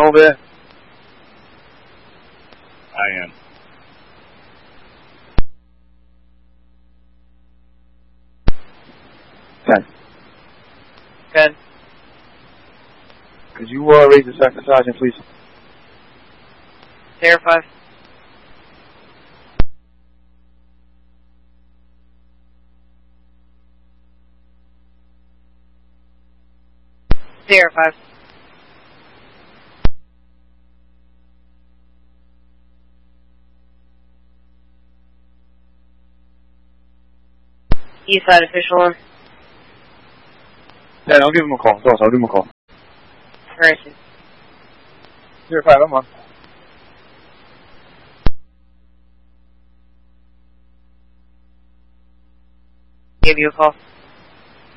over there? I am. Okay. Good. Could you raise the second sergeant, please? Sierra 5. Sierra 5. East side official 1. Yeah, I'll give him a call. I'll give him a call. Where is he? Sierra 5, I'm on. Give you a call.